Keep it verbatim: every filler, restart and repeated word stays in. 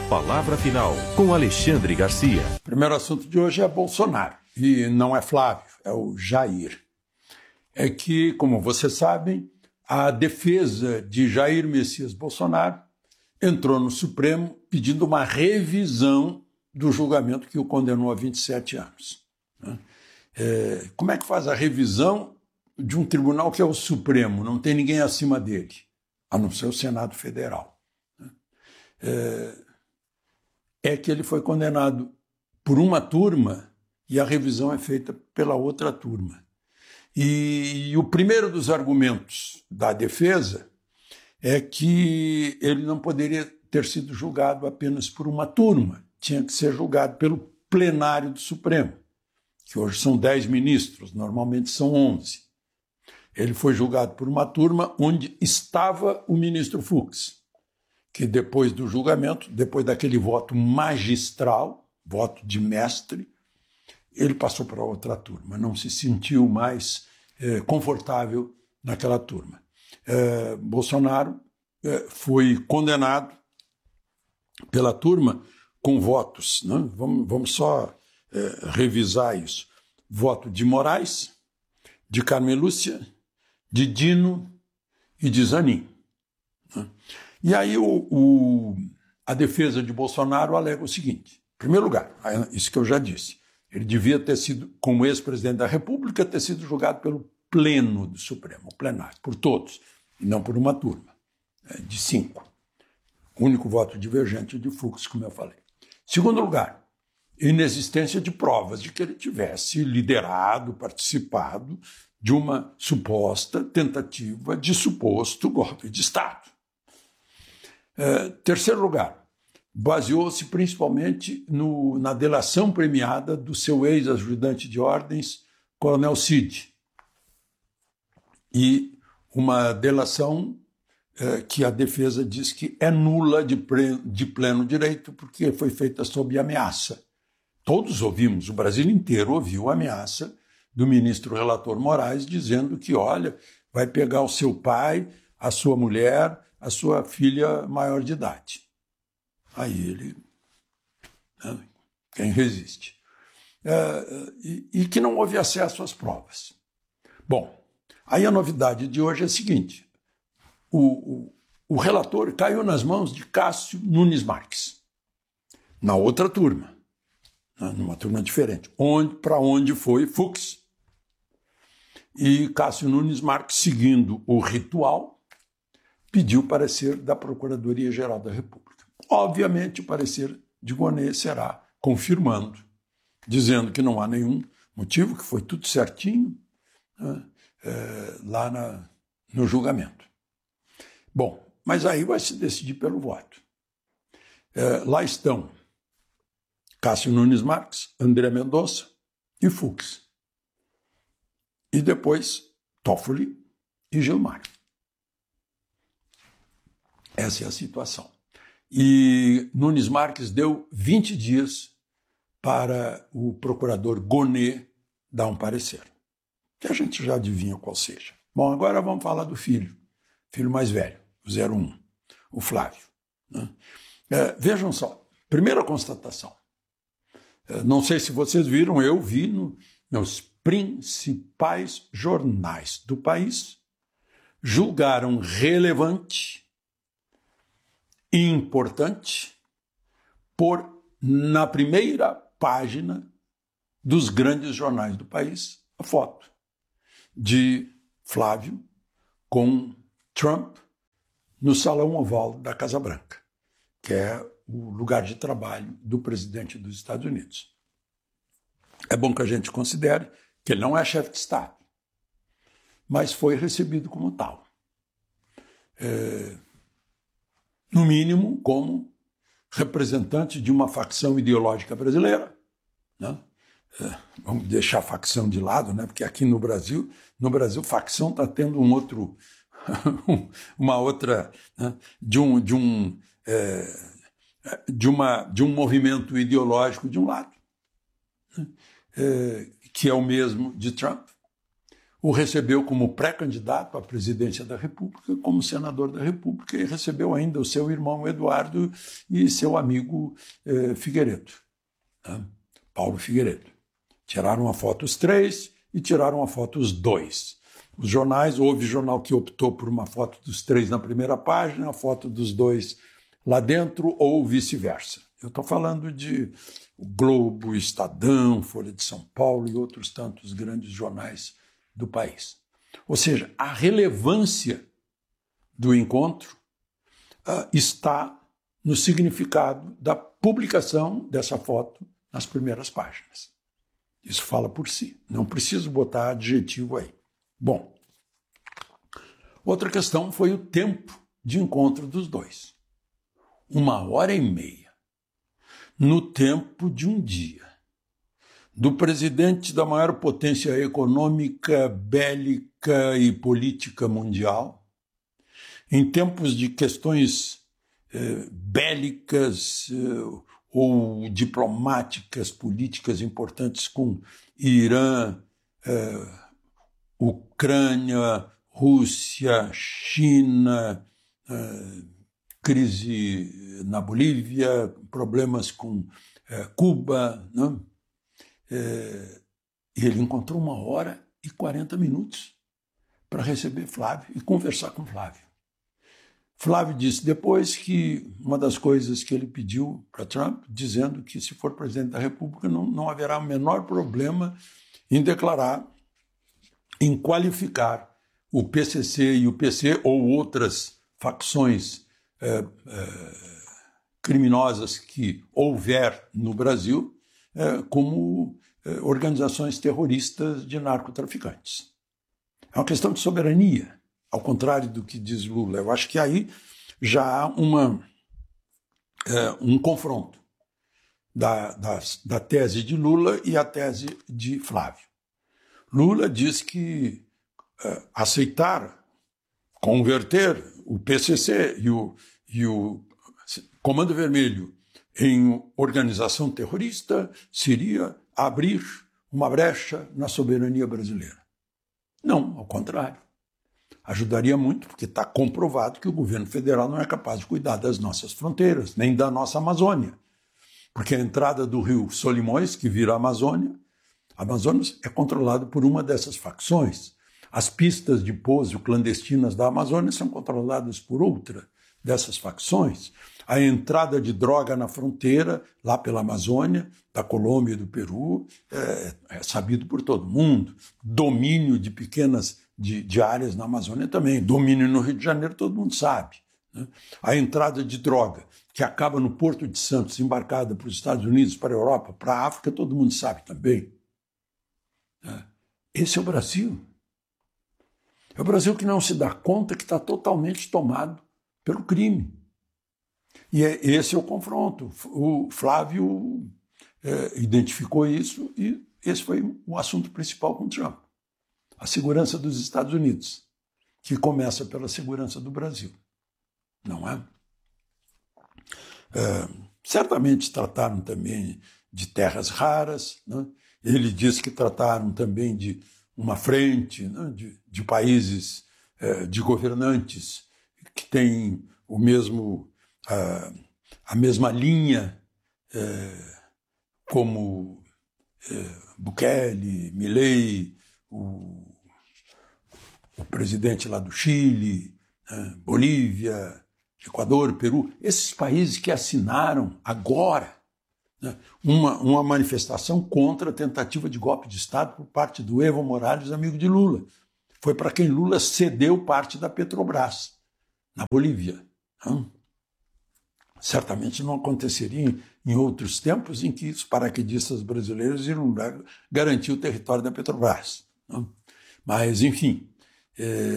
palavra final, com Alexandre Garcia. O primeiro assunto de hoje é Bolsonaro, e não é Flávio, é o Jair. É que, como vocês sabem, a defesa de Jair Messias Bolsonaro entrou no Supremo pedindo uma revisão do julgamento que o condenou a vinte e sete anos. É, como é que faz a revisão de um tribunal que é o Supremo? Não tem ninguém acima dele, a não ser o Senado Federal. É, é que ele foi condenado por uma turma e a revisão é feita pela outra turma. E, e o primeiro dos argumentos da defesa é que ele não poderia ter sido julgado apenas por uma turma, tinha que ser julgado pelo plenário do Supremo, que hoje são dez ministros, normalmente são onze. Ele foi julgado por uma turma onde estava o ministro Fux, que depois do julgamento, depois daquele voto magistral, voto de mestre, ele passou para outra turma, não se sentiu mais eh, confortável naquela turma. Eh, Bolsonaro eh, foi condenado pela turma com votos, né? vamos, vamos só eh, revisar isso. Voto de Moraes, de Carmen Lúcia, de Dino e de Zanin. Né? E aí o, o, a defesa de Bolsonaro alega o seguinte: em primeiro lugar, isso que eu já disse, ele devia ter sido, como ex-presidente da República, ter sido julgado pelo pleno do Supremo, o plenário, por todos, e não por uma turma, de cinco. O único voto divergente de Fux, como eu falei. Segundo lugar, inexistência de provas de que ele tivesse liderado, participado de uma suposta tentativa de suposto golpe de Estado. É, terceiro lugar, baseou-se principalmente no, na delação premiada do seu ex-ajudante de ordens, Coronel Cid, e uma delação é, que a defesa diz que é nula de, pre, de pleno direito porque foi feita sob ameaça. Todos ouvimos, o Brasil inteiro ouviu a ameaça do ministro relator Moraes dizendo que, olha, vai pegar o seu pai, a sua mulher, a sua filha maior de idade. Aí ele, né, quem resiste? É, e, e que não houve acesso às provas. Bom, aí a novidade de hoje é a seguinte: o, o, o relator caiu nas mãos de Cássio Nunes Marques, na outra turma, né, numa turma diferente, onde, para onde foi Fux. E Cássio Nunes Marques, seguindo o ritual, pediu parecer da Procuradoria-Geral da República. Obviamente, o parecer de Gonet será confirmando, dizendo que não há nenhum motivo, que foi tudo certinho, né, é, lá na, no julgamento. Bom, mas aí vai se decidir pelo voto. É, lá estão Cássio Nunes Marques, André Mendonça e Fux. E depois Toffoli e Gilmar. Essa é a situação. E Nunes Marques deu vinte dias para o procurador Gonet dar um parecer, que a gente já adivinha qual seja. Bom, agora vamos falar do filho, filho mais velho, o zero um, o Flávio. Né? É, vejam só, primeira constatação. É, não sei se vocês viram, eu vi no, nos principais jornais do país, julgaram relevante importante por, na primeira página dos grandes jornais do país, a foto de Flávio com Trump no Salão Oval da Casa Branca, que é o lugar de trabalho do presidente dos Estados Unidos. É bom que a gente considere que ele não é chefe de Estado, mas foi recebido como tal. É, no mínimo, como representante de uma facção ideológica brasileira. Né? É, vamos deixar a facção de lado, né? Porque aqui no Brasil, no Brasil, facção está tendo um outro, uma outra, né? de um, de um, é, de uma, de um movimento ideológico de um lado, né? É, que é o mesmo de Trump. o recebeu como pré-candidato à presidência da República, como senador da República, e recebeu ainda o seu irmão Eduardo e seu amigo eh, Figueiredo, né? Paulo Figueiredo. Tiraram a foto os três e tiraram a foto os dois. Os jornais, houve jornal que optou por uma foto dos três na primeira página, a foto dos dois lá dentro, ou vice-versa. Eu estou falando de o Globo, Estadão, Folha de São Paulo e outros tantos grandes jornais do país. Ou seja, a relevância do encontro uh, está no significado da publicação dessa foto nas primeiras páginas. Isso fala por si. Não preciso botar adjetivo aí. Bom, outra questão foi o tempo de encontro dos dois. Uma hora e meia. No tempo de um dia. Do presidente da maior potência econômica, bélica e política mundial, em tempos de questões eh, bélicas eh, ou diplomáticas, políticas importantes com Irã, eh, Ucrânia, Rússia, China, eh, crise na Bolívia, problemas com eh, Cuba, né? É, e ele encontrou uma hora e quarenta minutos para receber Flávio e conversar com Flávio. Flávio disse depois que uma das coisas que ele pediu para Trump, dizendo que se for presidente da República não, não haverá o menor problema em declarar, em qualificar o P C C e o P C ou outras facções é, é, criminosas que houver no Brasil é, como é, organizações terroristas de narcotraficantes. É uma questão de soberania, ao contrário do que diz Lula. Eu acho que aí já há uma, é, um confronto da, da, da tese de Lula e a tese de Flávio. Lula diz que é, aceitar, converter o P C C e o, e o Comando Vermelho em organização terrorista seria abrir uma brecha na soberania brasileira. Não, ao contrário. Ajudaria muito, porque está comprovado que o governo federal não é capaz de cuidar das nossas fronteiras, nem da nossa Amazônia. Porque a entrada do rio Solimões, que vira a Amazônia, a Amazônia é controlada por uma dessas facções. As pistas de pouso clandestinas da Amazônia são controladas por outra dessas facções. A entrada de droga na fronteira, lá pela Amazônia, da Colômbia e do Peru, é, é sabido por todo mundo. Domínio de pequenas de, de áreas na Amazônia também. Domínio no Rio de Janeiro, todo mundo sabe, né? A entrada de droga, que acaba no Porto de Santos, embarcada para os Estados Unidos, para a Europa, para a África, todo mundo sabe também. Esse é o Brasil. É o Brasil que não se dá conta que está totalmente tomado pelo crime. E é, esse é o confronto. O Flávio é, identificou isso e esse foi o assunto principal com Trump. A segurança dos Estados Unidos, que começa pela segurança do Brasil. Não é? é certamente trataram também de terras raras, né? Ele disse que trataram também de uma frente, né, de, de países, eh, de governantes que têm o mesmo, a, a mesma linha, eh, como eh, Bukele, Milei, o, o presidente lá do Chile, né, Bolívia, Equador, Peru, esses países que assinaram agora Uma, uma manifestação contra a tentativa de golpe de Estado por parte do Evo Morales, amigo de Lula. Foi para quem Lula cedeu parte da Petrobras, na Bolívia. Hum? Certamente não aconteceria em, em outros tempos em que os paraquedistas brasileiros iriam garantir o território da Petrobras. Hum? Mas, enfim... É,